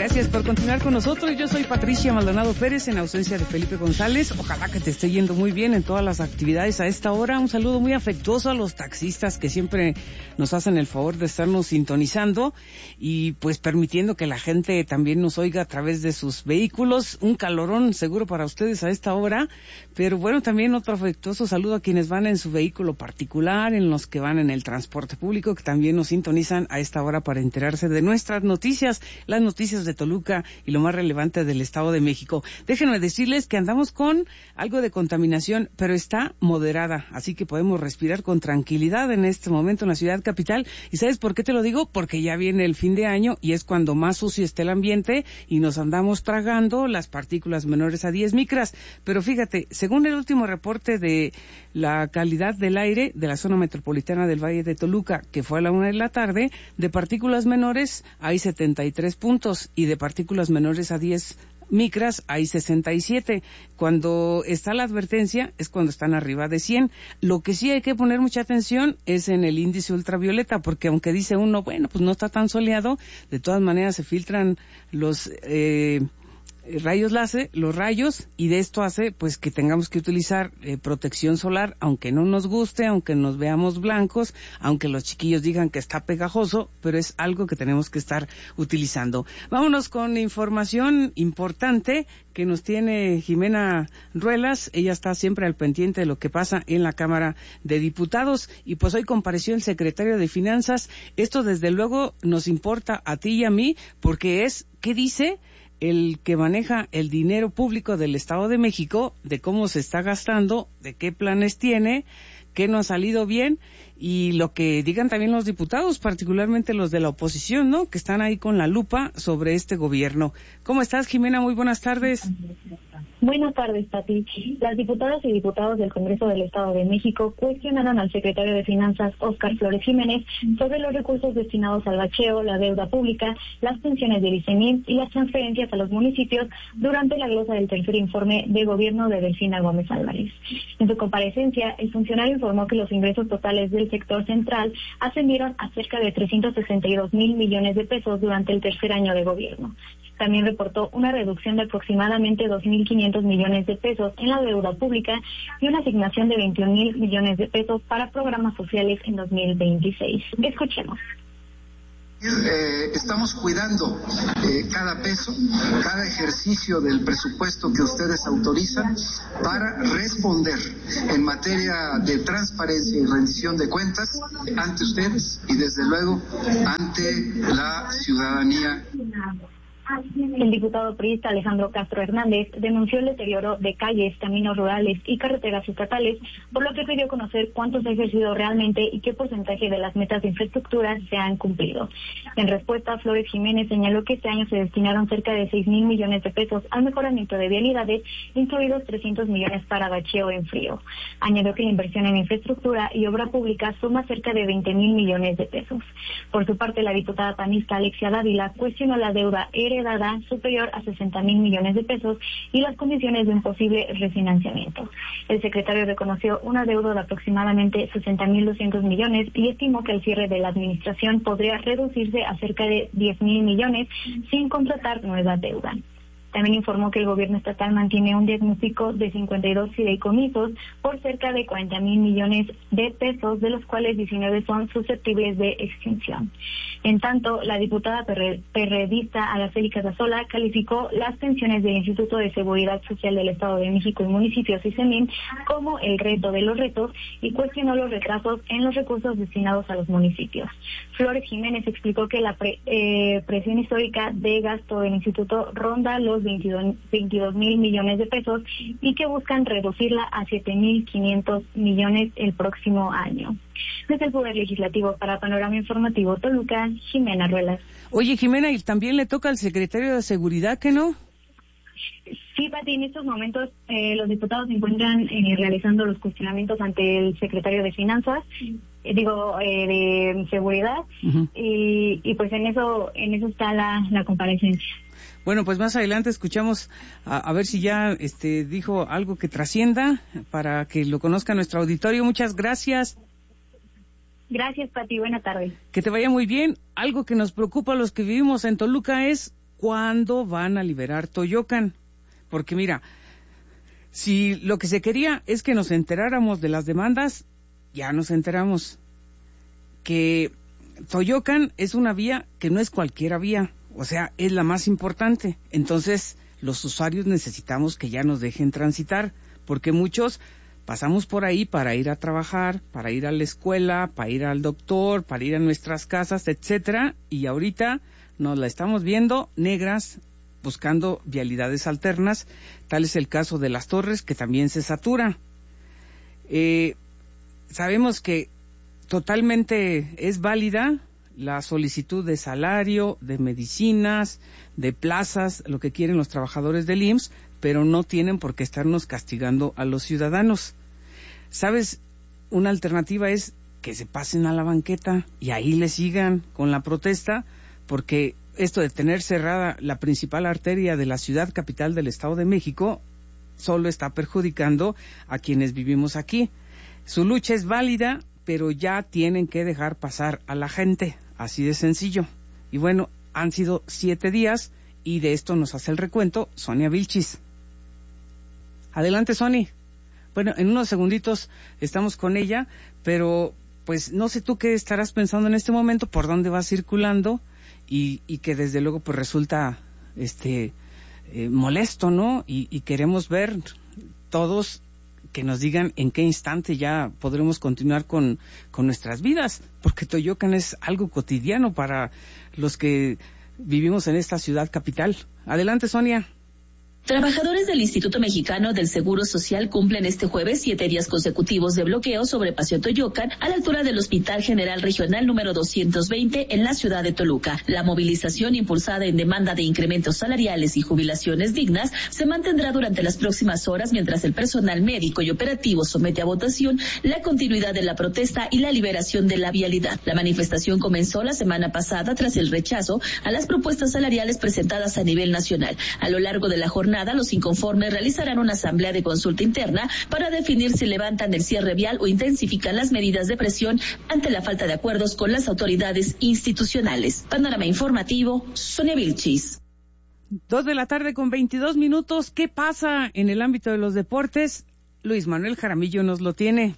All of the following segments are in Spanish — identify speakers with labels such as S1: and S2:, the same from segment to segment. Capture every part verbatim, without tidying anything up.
S1: Gracias por continuar con nosotros. Yo soy Patricia Maldonado Pérez, en ausencia de Felipe González. Ojalá que te esté yendo muy bien en todas las actividades a esta hora. Un saludo muy afectuoso a los taxistas que siempre nos hacen el favor de estarnos sintonizando y pues permitiendo que la gente también nos oiga a través de sus vehículos. Un calorón seguro para ustedes a esta hora, pero bueno, también otro afectuoso saludo a quienes van en su vehículo particular, en los que van en el transporte público, que también nos sintonizan a esta hora para enterarse de nuestras noticias, las noticias de Toluca y lo más relevante del Estado de México. Déjenme decirles que andamos con algo de contaminación, pero está moderada, así que podemos respirar con tranquilidad en este momento en la ciudad capital. ¿Y sabes por qué te lo digo? Porque ya viene el fin de año y es cuando más sucio está el ambiente y nos andamos tragando las partículas menores a diez micras. Pero fíjate, según el último reporte de la calidad del aire de la zona metropolitana del Valle de Toluca, que fue a la una de la tarde, de partículas menores hay setenta y tres puntos y de partículas menores a diez micras hay sesenta y siete. Cuando está la advertencia es cuando están arriba de cien. Lo que sí hay que poner mucha atención es en el índice ultravioleta, porque aunque dice uno, bueno, pues no está tan soleado, de todas maneras se filtran los eh, rayos láser, los rayos, y de esto hace pues que tengamos que utilizar eh, protección solar, aunque no nos guste, aunque nos veamos blancos, aunque los chiquillos digan que está pegajoso, pero es algo que tenemos que estar utilizando. Vámonos con información importante que nos tiene Jimena Ruelas. Ella está siempre al pendiente de lo que pasa en la Cámara de Diputados y pues hoy compareció el secretario de Finanzas. Esto desde luego nos importa a ti y a mí porque es, ¿qué dice el que maneja el dinero público del Estado de México, de cómo se está gastando, de qué planes tiene, qué no ha salido bien, y lo que digan también los diputados, particularmente los de la oposición, ¿no?, que están ahí con la lupa sobre este gobierno? ¿Cómo estás, Jimena? Muy buenas tardes.
S2: Buenas tardes, Pati. Las diputadas y diputados del Congreso del Estado de México cuestionaron al secretario de Finanzas, Óscar Flores Jiménez, sobre los recursos destinados al bacheo, la deuda pública, las pensiones del ICEMIN y las transferencias a los municipios durante la glosa del tercer informe de gobierno de Delfina Gómez Álvarez. En su comparecencia, el funcionario informó que los ingresos totales del sector central ascendieron a cerca de trescientos sesenta y dos mil millones de pesos durante el tercer año de gobierno. También reportó una reducción de aproximadamente dos mil quinientos millones de pesos en la deuda pública y una asignación de veintiún mil millones de pesos para programas sociales en dos mil veintiséis. Escuchemos.
S3: Eh, estamos cuidando eh, cada peso, cada ejercicio del presupuesto que ustedes autorizan para responder en materia de transparencia y rendición de cuentas ante ustedes y desde luego ante la ciudadanía.
S2: El diputado priista Alejandro Castro Hernández denunció el deterioro de calles, caminos rurales y carreteras estatales, por lo que pidió conocer cuánto se ha ejercido realmente y qué porcentaje de las metas de infraestructura se han cumplido. En respuesta, Flores Jiménez señaló que este año se destinaron cerca de seis mil millones de pesos al mejoramiento de vialidades, incluidos trescientos millones para bacheo en frío. Añadió que la inversión en infraestructura y obra pública suma cerca de veinte mil millones de pesos. Por su parte, la diputada panista Alexia Dávila cuestionó la deuda heredada superior a sesenta mil millones de pesos y las condiciones de un posible refinanciamiento. El secretario reconoció una deuda de aproximadamente sesenta mil doscientos millones y estimó que el cierre de la administración podría reducirse a cerca de diez mil millones sin contratar nueva deuda. También informó que el gobierno estatal mantiene un diagnóstico de cincuenta y dos fideicomisos por cerca de cuarenta mil millones de pesos, de los cuales diecinueve son susceptibles de extinción. En tanto, la diputada perredista Araceli Casasola calificó las pensiones del Instituto de Seguridad Social del Estado de México y municipios ICEMIN como el reto de los retos y cuestionó los retrasos en los recursos destinados a los municipios. Flores Jiménez explicó que la pre, eh, presión histórica de gasto del instituto ronda los veintidós mil millones de pesos y que buscan reducirla a siete mil quinientos millones el próximo año. Desde el Poder Legislativo para Panorama Informativo Toluca, Jimena Ruelas.
S1: Oye, Jimena, y también le toca al secretario de Seguridad, ¿que no?
S2: Sí, Pati, en estos momentos eh, los diputados se encuentran eh, realizando los cuestionamientos ante el secretario de Finanzas, eh, digo, eh, de Seguridad, uh-huh. y, y pues en eso en eso está la, la comparecencia.
S1: Bueno, pues más adelante escuchamos a, a ver si ya este dijo algo que trascienda para que lo conozca nuestro auditorio. Muchas gracias.
S2: Gracias, Pati. Buena tarde.
S1: Que te vaya muy bien. Algo que nos preocupa a los que vivimos en Toluca es ¿cuándo van a liberar Toyocan? Porque mira, si lo que se quería es que nos enteráramos de las demandas, ya nos enteramos. Que Toyocan es una vía que no es cualquiera vía, o sea, es la más importante. Entonces, los usuarios necesitamos que ya nos dejen transitar, porque muchos pasamos por ahí para ir a trabajar, para ir a la escuela, para ir al doctor, para ir a nuestras casas, etcétera, y ahorita nos la estamos viendo negras, buscando vialidades alternas. Tal es el caso de Las Torres, que también se satura. Eh, sabemos que totalmente es válida la solicitud de salario, de medicinas, de plazas, lo que quieren los trabajadores del I M S S, pero no tienen por qué estarnos castigando a los ciudadanos. ¿Sabes? Una alternativa es que se pasen a la banqueta y ahí le sigan con la protesta, porque esto de tener cerrada la principal arteria de la ciudad capital del Estado de México solo está perjudicando a quienes vivimos aquí. Su lucha es válida, pero ya tienen que dejar pasar a la gente, así de sencillo. Y bueno, han sido siete días y de esto nos hace el recuento Sonia Vilchis. Adelante, Sony. Bueno, en unos segunditos estamos con ella, pero pues no sé tú qué estarás pensando en este momento, por dónde va circulando y, y que desde luego pues resulta este eh, molesto, ¿no? Y, y queremos ver todos que nos digan en qué instante ya podremos continuar con, con nuestras vidas, porque Toyocan es algo cotidiano para los que vivimos en esta ciudad capital. Adelante, Sonia.
S4: Trabajadores del Instituto Mexicano del Seguro Social cumplen este jueves siete días consecutivos de bloqueo sobre Paseo Toyocan a la altura del Hospital General Regional número doscientos veinte en la ciudad de Toluca. La movilización, impulsada en demanda de incrementos salariales y jubilaciones dignas, se mantendrá durante las próximas horas mientras el personal médico y operativo somete a votación la continuidad de la protesta y la liberación de la vialidad. La manifestación comenzó la semana pasada tras el rechazo a las propuestas salariales presentadas a nivel nacional. A lo largo de la jornada, los inconformes realizarán una asamblea de consulta interna para definir si levantan el cierre vial o intensifican las medidas de presión ante la falta de acuerdos con las autoridades institucionales. Panorama informativo, Sonia Vilchis.
S1: Dos de la tarde con veintidós minutos. ¿Qué pasa en el ámbito de los deportes? Luis Manuel Jaramillo nos lo tiene.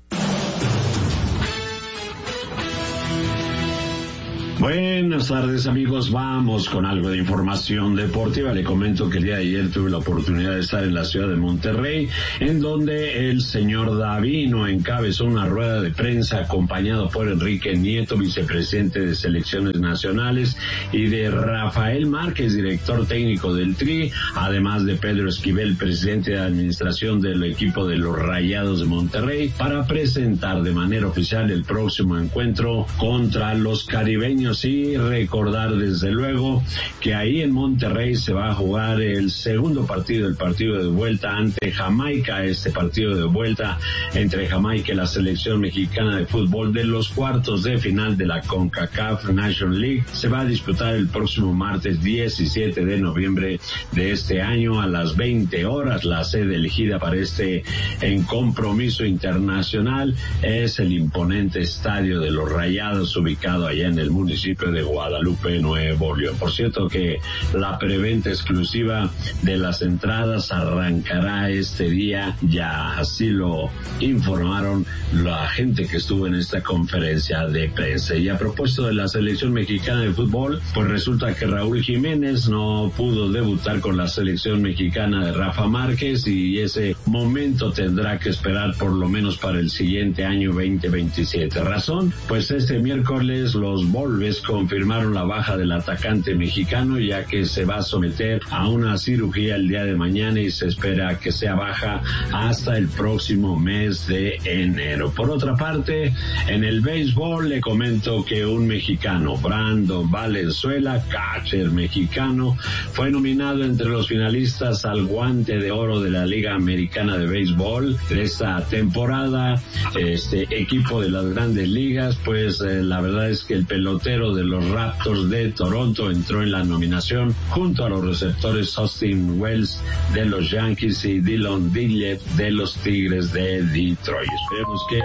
S5: Buenas tardes, amigos. Vamos con algo de información deportiva. Le comento que el día de ayer tuve la oportunidad de estar en la ciudad de Monterrey, en donde el señor Davino encabezó una rueda de prensa acompañado por Enrique Nieto, vicepresidente de selecciones nacionales, y de Rafael Márquez, director técnico del Tri, además de Pedro Esquivel, presidente de administración del equipo de los Rayados de Monterrey, para presentar de manera oficial el próximo encuentro contra los caribeños. Y recordar desde luego que ahí en Monterrey se va a jugar el segundo partido, el partido de vuelta ante Jamaica, este partido de vuelta entre Jamaica y la selección mexicana de fútbol de los cuartos de final de la CONCACAF National League. Se va a disputar el próximo martes diecisiete de noviembre de este año a las veinte horas. La sede elegida para este en compromiso internacional es el imponente Estadio de los Rayados, ubicado allá en el municipio de Guadalupe, Nuevo León. Por cierto que la preventa exclusiva de las entradas arrancará este día, ya así lo informaron la gente que estuvo en esta conferencia de prensa. Y a propósito de la selección mexicana de fútbol, pues resulta que Raúl Jiménez no pudo debutar con la selección mexicana de Rafa Márquez, y ese momento tendrá que esperar por lo menos para el siguiente año veinte veintisiete. Razón, pues este miércoles los Wolves confirmaron la baja del atacante mexicano, ya que se va a someter a una cirugía el día de mañana y se espera que sea baja hasta el próximo mes de enero. Por otra parte, en el béisbol le comento que un mexicano, Brandon Valenzuela, catcher mexicano, fue nominado entre los finalistas al Guante de Oro de la Liga Americana de Béisbol de esta temporada. Este equipo de las Grandes Ligas, pues eh, la verdad es que el pelotero de los Raptors de Toronto entró en la nominación junto a los receptores Austin Wells de los Yankees y Dylan Diglett de los Tigres de Detroit. Esperemos que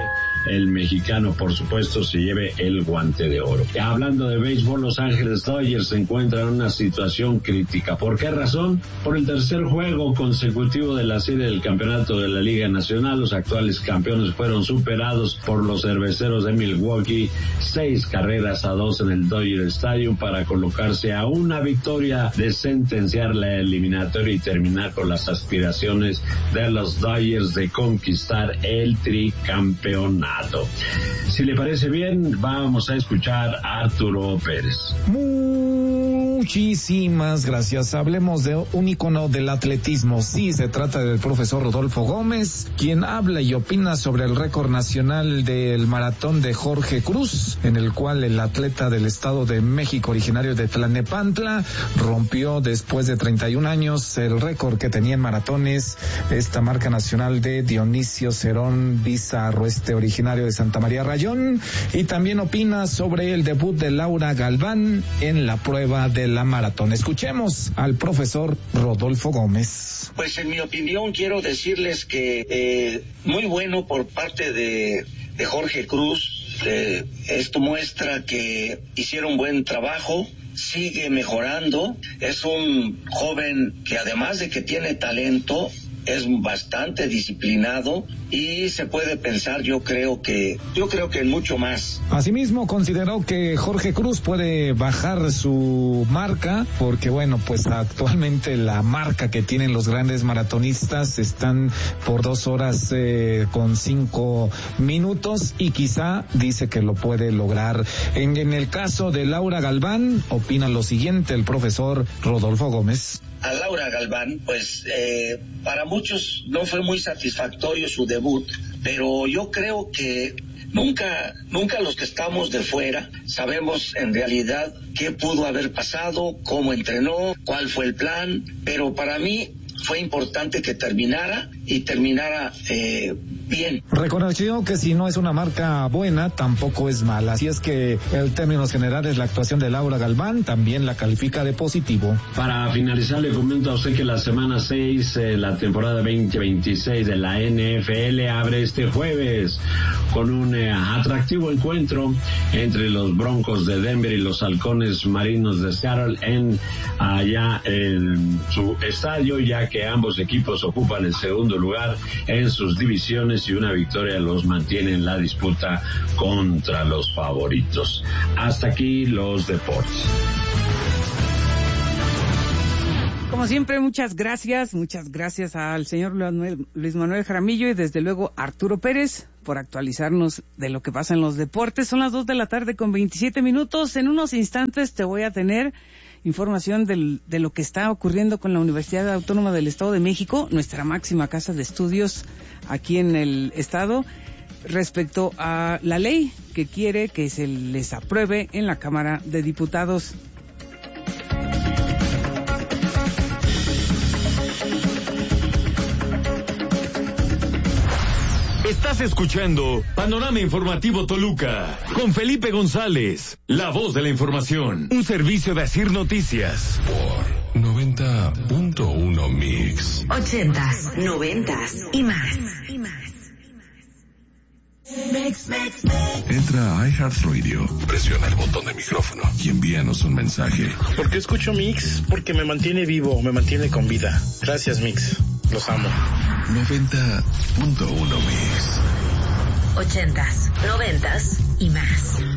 S5: el mexicano, por supuesto, se lleve el guante de oro. Hablando de béisbol, Los Ángeles Dodgers se encuentran en una situación crítica. ¿Por qué razón? Por el tercer juego consecutivo de la serie del campeonato de la Liga Nacional, los actuales campeones fueron superados por los cerveceros de Milwaukee, seis carreras a dos en el Dodger Stadium, para colocarse a una victoria de sentenciar la eliminatoria y terminar con las aspiraciones de los Dodgers de conquistar el tricampeonato. Si le parece bien, vamos a escuchar a Arturo Pérez.
S6: Muchísimas gracias. Hablemos de un ícono del atletismo. Sí, se trata del profesor Rodolfo Gómez, quien habla y opina sobre el récord nacional del maratón de Jorge Cruz, en el cual el atleta del Estado de México, originario de Tlalnepantla, rompió después de treinta y un años el récord que tenía en maratones esta marca nacional de Dionisio Cerón Bizarro, este originario de Santa María Rayón, y también opina sobre el debut de Laura Galván en la prueba de la maratón. Escuchemos al profesor Rodolfo Gómez.
S7: Pues en mi opinión quiero decirles que eh, muy bueno por parte de, de Jorge Cruz. Eh, esto muestra que hicieron buen trabajo, sigue mejorando, es un joven que además de que tiene talento, es bastante disciplinado y se puede pensar, yo creo que, yo creo que mucho más.
S6: Asimismo, consideró que Jorge Cruz puede bajar su marca, porque bueno, pues actualmente la marca que tienen los grandes maratonistas están por dos horas eh, con cinco minutos, y quizá dice que lo puede lograr. En, en el caso de Laura Galván, opina lo siguiente el profesor Rodolfo Gómez.
S7: A Laura Galván, pues eh, para muchos no fue muy satisfactorio su debut, pero yo creo que nunca, nunca los que estamos de fuera sabemos en realidad qué pudo haber pasado, cómo entrenó, cuál fue el plan, pero para mí fue importante que terminara y terminara eh, bien.
S6: Reconoció que si no es una marca buena, tampoco es mala. Así es que en términos generales la actuación de Laura Galván también la califica de positivo.
S5: Para finalizar, le comento a usted que la semana seis, eh, la temporada veinte veintiséis de la N F L abre este jueves con un eh, atractivo encuentro entre los Broncos de Denver y los Halcones Marinos de Seattle en allá en su estadio, ya que ambos equipos ocupan el segundo lugar en sus divisiones y una victoria los mantiene en la disputa contra los favoritos. Hasta aquí los deportes.
S1: Como siempre, muchas gracias, muchas gracias al señor Luis Manuel Jaramillo y desde luego Arturo Pérez por actualizarnos de lo que pasa en los deportes. Son las dos de la tarde con veintisiete minutos. En unos instantes te voy a tener información del, de lo que está ocurriendo con la Universidad Autónoma del Estado de México, nuestra máxima casa de estudios aquí en el estado, respecto a la ley que quiere que se les apruebe en la Cámara de Diputados.
S8: Estás escuchando Panorama Informativo Toluca con Felipe González, la voz de la información, un servicio de Asir Noticias.
S9: Por noventa punto uno Mix.
S10: Ochentas, noventas y más. Y más. Mix, mix, mix.
S9: Entra a iHeartRadio, presiona el botón de micrófono y envíanos un mensaje.
S11: ¿Por qué escucho Mix? Porque me mantiene vivo, me mantiene con vida. Gracias, Mix. Los amo.
S9: noventa punto uno Mix.
S10: Ochentas, noventas y más.